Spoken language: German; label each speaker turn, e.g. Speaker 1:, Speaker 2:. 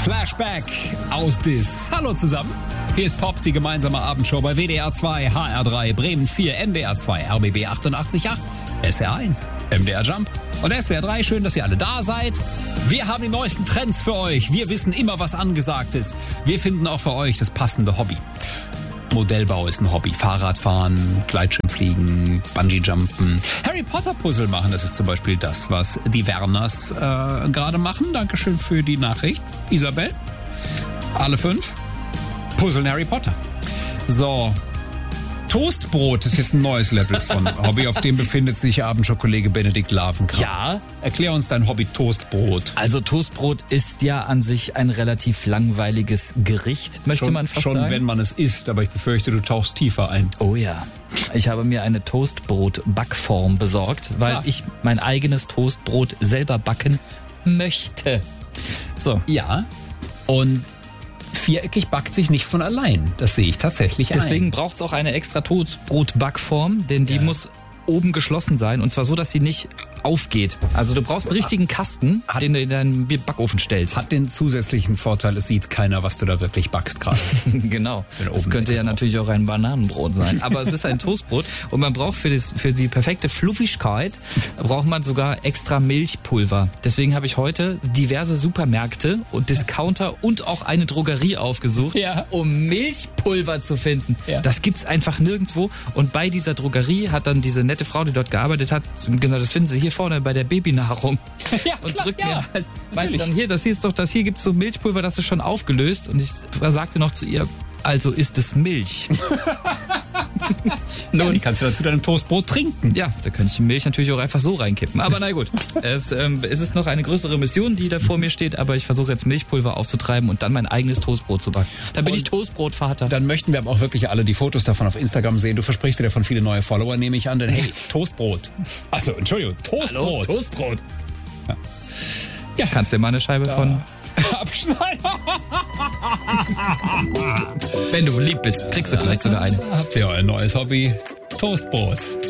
Speaker 1: Flashback aus Dis. Hallo zusammen. Hier ist Pop, die gemeinsame Abendshow bei WDR 2, HR 3, Bremen 4, NDR 2, RBB 88.8, SR 1, MDR Jump und SWR 3. Schön, dass ihr alle da seid. Wir haben die neuesten Trends für euch. Wir wissen immer, was angesagt ist. Wir finden auch für euch das passende Hobby. Modellbau ist ein Hobby. Fahrradfahren, Gleitschirmfliegen, Bungee-Jumpen, Harry Potter-Puzzle machen. Das ist zum Beispiel das, was die Werners gerade machen. Dankeschön für die Nachricht, Isabel. Alle 5 puzzeln Harry Potter. So, Toastbrot ist jetzt ein neues Level von Hobby. Auf dem befindet sich Abendschau-Kollege Benedikt Lavenkamp.
Speaker 2: Ja.
Speaker 1: Erklär uns dein Hobby Toastbrot.
Speaker 2: Also Toastbrot ist ja an sich ein relativ langweiliges Gericht, möchte man fast sagen.
Speaker 1: Schon wenn man es isst, aber ich befürchte, du tauchst tiefer ein.
Speaker 2: Oh ja. Ich habe mir eine Toastbrot-Backform besorgt, weil ich mein eigenes Toastbrot selber backen möchte. So.
Speaker 1: Ja, und viereckig backt sich nicht von allein. Das sehe ich tatsächlich ein.
Speaker 2: Deswegen braucht es auch eine extra Toastbrot-Backform, denn die muss oben geschlossen sein und zwar so, dass sie nicht aufgeht. Also du brauchst einen richtigen Kasten, den du in deinen Backofen stellst.
Speaker 1: Hat den zusätzlichen Vorteil, es sieht keiner, was du da wirklich backst gerade.
Speaker 2: Genau. Das könnte ja natürlich auch ein Bananenbrot sein. Aber es ist ein Toastbrot und man braucht für die perfekte Fluffigkeit braucht man sogar extra Milchpulver. Deswegen habe ich heute diverse Supermärkte und Discounter und auch eine Drogerie aufgesucht, um Milchpulver zu finden. Ja. Das gibt's einfach nirgendwo. Und bei dieser Drogerie hat dann diese nette Frau, die dort gearbeitet hat, genau, das finden Sie hier vorne bei der Babynahrung. Ja, und klar, drückt mir halt, meinte dann hier, das hier gibt's so Milchpulver, das ist schon aufgelöst. Und ich sagte noch zu ihr, also ist es Milch.
Speaker 1: Nun, die kannst du dazu deinem Toastbrot trinken.
Speaker 2: Ja, da könnte ich die Milch natürlich auch einfach so reinkippen. Aber na gut, es ist noch eine größere Mission, die da vor mir steht, aber ich versuche jetzt Milchpulver aufzutreiben und dann mein eigenes Toastbrot zu backen. Dann bin ich Toastbrotvater.
Speaker 1: Dann möchten wir aber auch wirklich alle die Fotos davon auf Instagram sehen. Du versprichst dir davon viele neue Follower, nehme ich an, denn hey, Toastbrot. Achso, Entschuldigung, Toastbrot.
Speaker 2: Hallo, Toastbrot. Ja. Kannst du dir mal eine Scheibe von
Speaker 1: abschneiden?
Speaker 2: Wenn du lieb bist, kriegst du vielleicht sogar eine.
Speaker 1: Habt ihr euer neues Hobby? Toastbrot.